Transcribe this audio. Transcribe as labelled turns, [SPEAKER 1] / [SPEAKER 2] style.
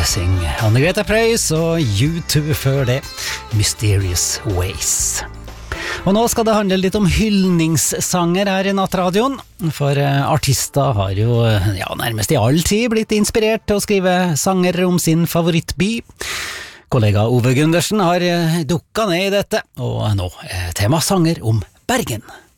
[SPEAKER 1] Blessing, Anne-Grete Preus og U2 før det, Mysterious Ways. Og nå skal det handle litt om hyldningssanger her i Nattradioen, for artister har jo nærmest i all tid blitt inspirert til å skrive sanger om sin favorittby. Kollega Ove Gundersen har dukket ned i dette, og nå tema sanger om Bergen.